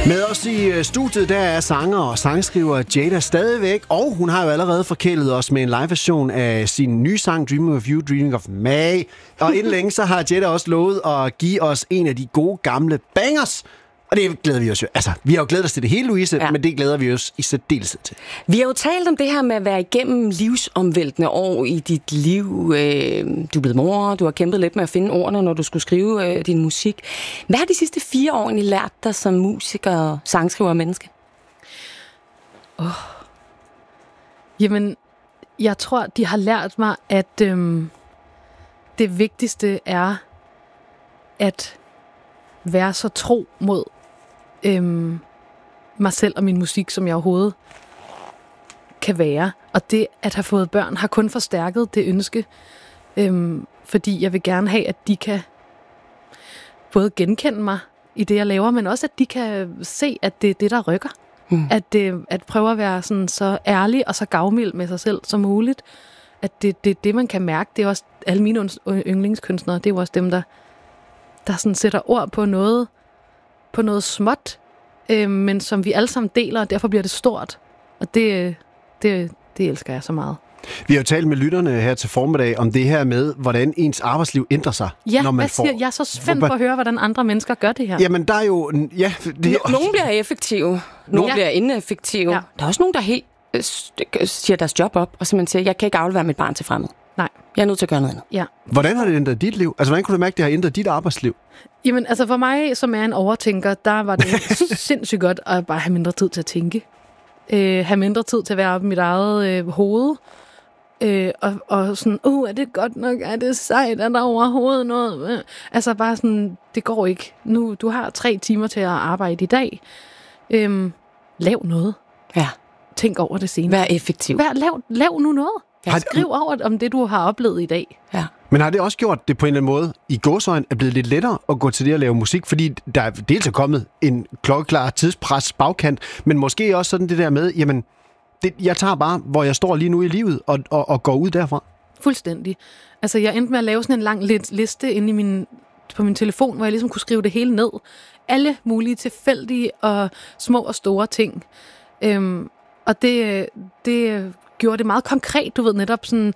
Med os i studiet, der er sanger og sangskriver Jada stadigvæk, og hun har jo allerede forkælet os med en live-version af sin nye sang Dreaming of You, Dreaming of May. Og inden længe, så har Jada også lovet at give os en af de gode gamle bangers. Og det glæder vi os jo. Altså, vi har jo glædet os til det hele, Louise, men det glæder vi os i særdeleshed til. Vi har jo talt om det her med at være igennem livsomvæltende år i dit liv. Du er blevet mor, du har kæmpet lidt med at finde ordene, når du skulle skrive din musik. Hvad har de sidste 4 år egentlig lært dig som musiker, sangskriver og menneske? Jamen, jeg tror, de har lært mig, at det vigtigste er at være så tro mod mig selv og min musik, som jeg overhovedet kan være. Og det at have fået børn har kun forstærket det ønske, fordi jeg vil gerne have, at de kan både genkende mig i det, jeg laver, men også at de kan se, at det er det, der rykker. At prøve at være sådan så ærlig og så gavmild med sig selv som muligt. At det man kan mærke, det er også alle mine yndlingskunstnere, det er jo også dem, der sådan sætter ord på noget småt, men som vi alle sammen deler, og derfor bliver det stort. Og det elsker jeg så meget. Vi har jo talt med lytterne her til formiddag om det her med, hvordan ens arbejdsliv ændrer sig. Ja, når man hvad siger jeg? er så spændt på at høre, hvordan andre mennesker gør det her. Jamen, der er jo... Ja, nogle bliver effektive, nogle bliver ineffektive. Ja. Der er også nogen, der helt siger deres job op, og simpelthen siger, jeg kan ikke aflevere mit barn til fremmed. Nej. Jeg er nødt til at gøre noget andet. Ja. Hvordan har det ændret dit liv? Altså, hvordan kunne du mærke, at det har ændret dit arbejdsliv? Jamen, altså for mig, som er en overtænker, der var det sindssygt godt at bare have mindre tid til at tænke. Have mindre tid til at være oppe i mit eget hoved. Og sådan, er det godt nok? Er det sejt? Er der overhovedet noget? Altså bare sådan, det går ikke. Nu, du har 3 timer til at arbejde i dag. Lav noget. Ja. Tænk over det senere. Vær effektiv. Lav nu noget. Skriv over om det, du har oplevet i dag. Ja. Men har det også gjort det på en eller anden måde, i gåseøjne er blevet lidt lettere at gå til det at lave musik, fordi der er dels er kommet en klokkeklar tidspres bagkant, men måske også sådan det der med, jamen, jeg tager bare, hvor jeg står lige nu i livet, og går ud derfra? Fuldstændig. Altså, jeg endte med at lave sådan en lang liste inde på min telefon, hvor jeg ligesom kunne skrive det hele ned. Alle mulige tilfældige og små og store ting. Og det gjorde det meget konkret, du ved, netop sådan,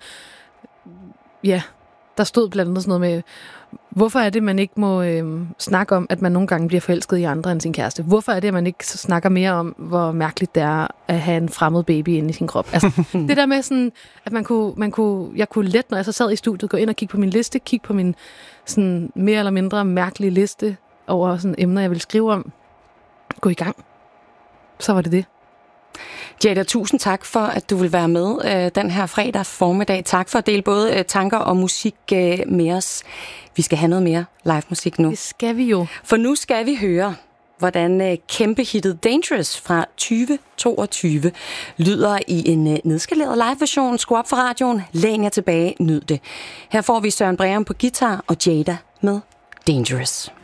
ja, der stod blandt andet sådan noget med, hvorfor er det, man ikke må snakke om, at man nogle gange bliver forelsket i andre end sin kæreste? Hvorfor er det, at man ikke snakker mere om, hvor mærkeligt det er at have en fremmed baby inde i sin krop? Altså, det der med sådan, at jeg kunne let, når jeg så sad i studiet, gå ind og kigge på min liste, kigge på min sådan mere eller mindre mærkelige liste over sådan emner, jeg ville skrive om. Gå i gang. Så var det det. Jada, tusind tak for, at du vil være med den her fredag formiddag. Tak for at dele både tanker og musik med os. Vi skal have noget mere live musik nu. Det skal vi jo. For nu skal vi høre, hvordan kæmpehittet Dangerous fra 2022 lyder i en nedskaleret live-version. Skru op for radioen, læn jer tilbage, nyd det. Her får vi Søren Breum på guitar og Jada med Dangerous.